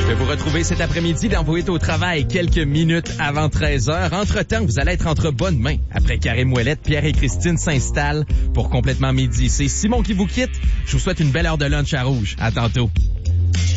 Je vais vous retrouver cet après-midi dans Vous êtes au travail quelques minutes avant 13h. Entre-temps, vous allez être entre bonnes mains. Après Karim Ouellette, Pierre et Christine s'installent pour complètement midi. C'est Simon qui vous quitte. Je vous souhaite une belle heure de lunch à Rouge. À tantôt.